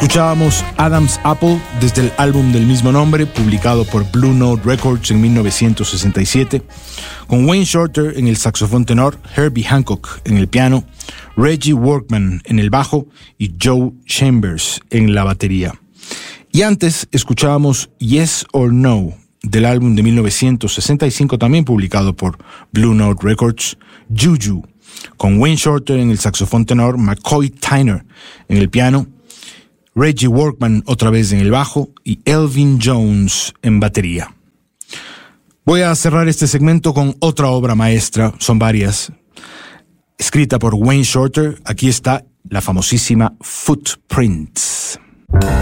Escuchábamos Adam's Apple desde el álbum del mismo nombre, publicado por Blue Note Records en 1967, con Wayne Shorter en el saxofón tenor, Herbie Hancock en el piano, Reggie Workman en el bajo y Joe Chambers en la batería. Y antes escuchábamos Yes or No del álbum de 1965, también publicado por Blue Note Records, Juju, con Wayne Shorter en el saxofón tenor, McCoy Tyner en el piano, Reggie Workman otra vez en el bajo y Elvin Jones en batería. Voy a cerrar este segmento con otra obra maestra, son varias, escrita por Wayne Shorter. Aquí está la famosísima Footprints.